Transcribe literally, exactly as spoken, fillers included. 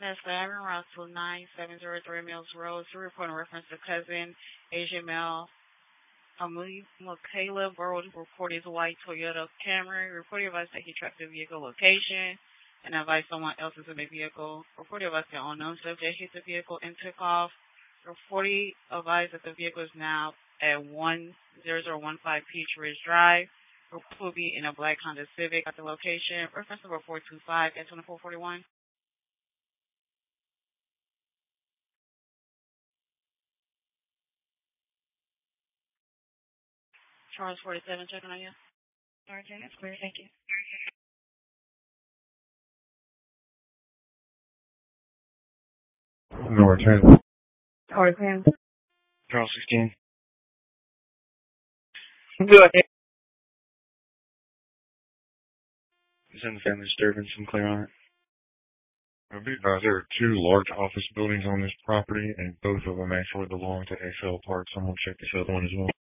Nestle Avenue, Russell, nine seven zero three Mills Road. To report in reference to cousin, Asian male, Amu Michaela Burrow, reported white Toyota Camry. Reported advised that he tracked the vehicle location and advised someone else is in the vehicle. Reported advised the unknown subject hit the vehicle and took off. Reported advised that the vehicle is now at one zero zero one five Peach Ridge Drive. Report will be in a black Honda Civic at the location. Reference number four two five at twenty-four forty-one. Charles forty-seven, checking on you. All right, that's clear. Thank you. Number ten. All right, Pam. Charles sixteen. Go ahead. It's in the family disturbance and clear on it. I'll be advised there are two large office buildings on this property, and both of them actually belong to X L Park. Someone check this other one as well.